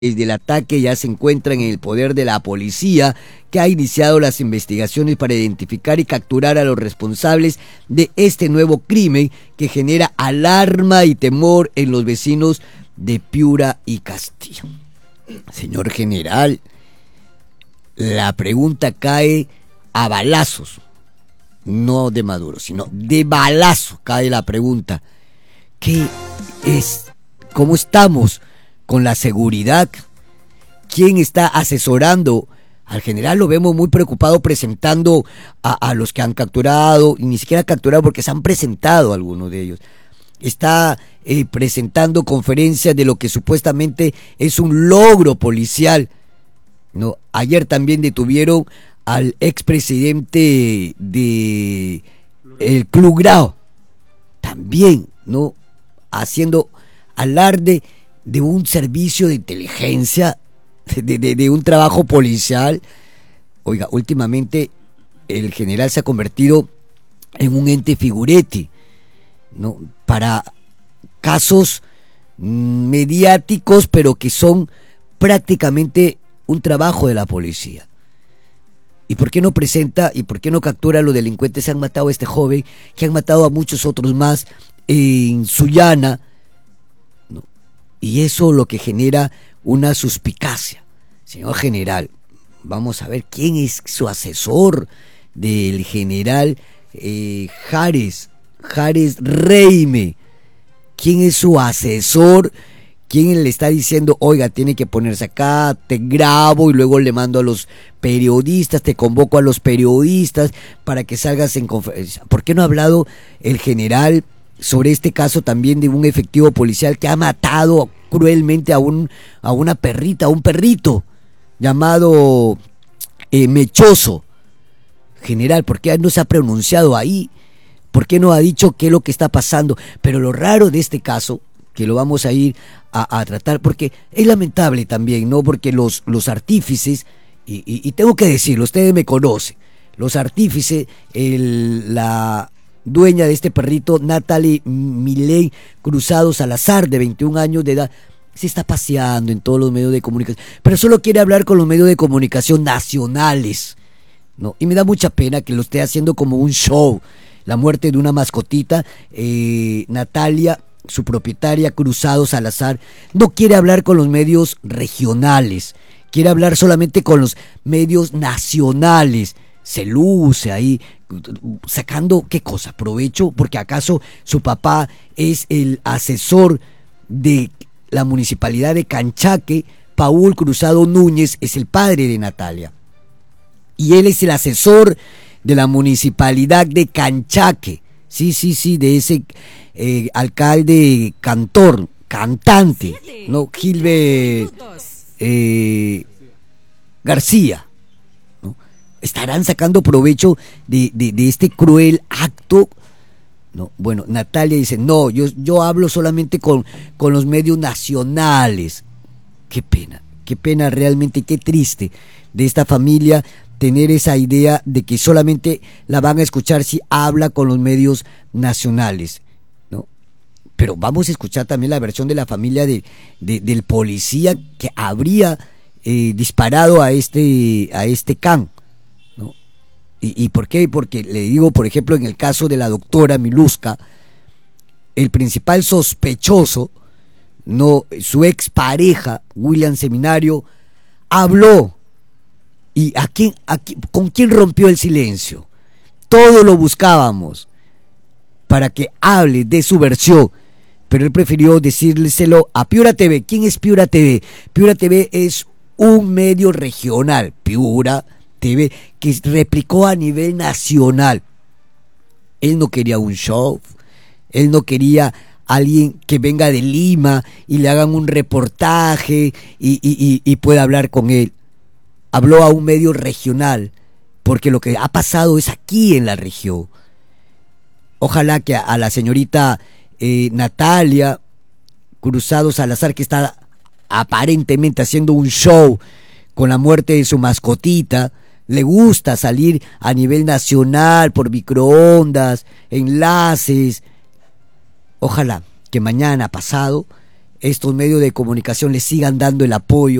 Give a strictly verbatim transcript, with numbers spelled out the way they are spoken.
del ataque ya se encuentran en el poder de la policía, que ha iniciado las investigaciones para identificar y capturar a los responsables de este nuevo crimen que genera alarma y temor en los vecinos de Piura y Castillo. Señor general, la pregunta cae a balazos, no de Maduro, sino de balazo cae la pregunta. ¿Qué es? ¿Cómo estamos con la seguridad? ¿Quién está asesorando? Al general lo vemos muy preocupado presentando a, a los que han capturado, y ni siquiera capturado porque se han presentado algunos de ellos. Está eh, presentando conferencias de lo que supuestamente es un logro policial, ¿no? Ayer también detuvieron al expresidente de el Club Grau, también, ¿no? Haciendo alarde de un servicio de inteligencia, de, de, de un trabajo policial. Oiga, últimamente el general se ha convertido en un ente figurete, ¿no? Para casos mediáticos, pero que son prácticamente un trabajo de la policía. ¿Y por qué no presenta y por qué no captura a los delincuentes? Se han matado a este joven, que han matado a muchos otros más en Sullana, ¿no? Y eso lo que genera una suspicacia. Señor general, vamos a ver quién es su asesor del general eh, Jares, Jares Reime. ¿Quién es su asesor? ¿Quién le está diciendo, oiga, tiene que ponerse acá, te grabo y luego le mando a los periodistas, te convoco a los periodistas para que salgas en conferencia? ¿Por qué no ha hablado el general sobre este caso también de un efectivo policial que ha matado cruelmente a un a una perrita, a un perrito llamado eh, Mechoso? General, ¿por qué no se ha pronunciado ahí? ¿Por qué no ha dicho qué es lo que está pasando? Pero lo raro de este caso, que lo vamos a ir a, a tratar, porque es lamentable también, ¿no? Porque los, los artífices, y, y, y tengo que decirlo, ustedes me conocen, los artífices, el, la dueña de este perrito, Natalie Miley Cruzado Salazar, de veintiún años de edad, se está paseando en todos los medios de comunicación, pero solo quiere hablar con los medios de comunicación nacionales, ¿no? Y me da mucha pena que lo esté haciendo como un show. La muerte de una mascotita, eh, Natalia, su propietaria, Cruzado Salazar, no quiere hablar con los medios regionales, quiere hablar solamente con los medios nacionales. Se luce ahí, sacando, ¿qué cosa? Provecho, porque acaso su papá es el asesor de la municipalidad de Canchaque. Paul Cruzado Núñez es el padre de Natalia, y él es el asesor de la municipalidad de Canchaque, sí, sí, sí, de ese eh, alcalde cantor, cantante, ¿no? Gilbert eh, García, ¿no? Estarán sacando provecho de, de, de este cruel acto, ¿no? Bueno, Natalia dice, no, yo, yo hablo solamente con, con los medios nacionales. Qué pena, qué pena realmente, qué triste de esta familia tener esa idea de que solamente la van a escuchar si habla con los medios nacionales, ¿no? Pero vamos a escuchar también la versión de la familia de, de del policía que habría eh, disparado a este a este can, ¿no? ¿Y, y por qué? Porque le digo, por ejemplo, en el caso de la doctora Miluska, el principal sospechoso, no, su expareja, William Seminario, habló. ¿Y a quién, a quién, con quién rompió el silencio? Todo lo buscábamos para que hable de su versión, pero él prefirió decírselo a Piura T V. ¿Quién es Piura T V? Piura T V es un medio regional, Piura T V, que replicó a nivel nacional. Él no quería un show, él no quería alguien que venga de Lima y le hagan un reportaje y, y, y, y pueda hablar con él. Habló a un medio regional, porque lo que ha pasado es aquí en la región. Ojalá que a, a la señorita eh, Natalia Cruzado Salazar, que está aparentemente haciendo un show con la muerte de su mascotita, le gusta salir a nivel nacional por microondas, enlaces. Ojalá que mañana pasado estos medios de comunicación le sigan dando el apoyo